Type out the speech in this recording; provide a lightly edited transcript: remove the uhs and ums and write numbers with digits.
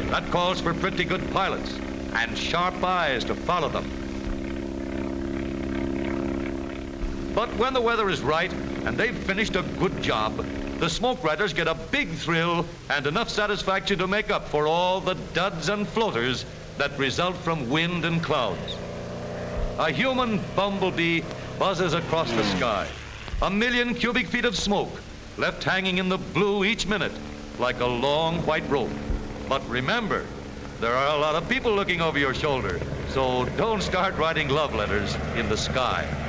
That calls for pretty good pilots and sharp eyes to follow them. But when the weather is right and they've finished a good job, the smoke riders get a big thrill and enough satisfaction to make up for all the duds and floaters that result from wind and clouds. A human bumblebee buzzes across the sky. 1,000,000 cubic feet of smoke left hanging in the blue each minute like a long white rope. But remember, there are a lot of people looking over your shoulder, so don't start writing love letters in the sky.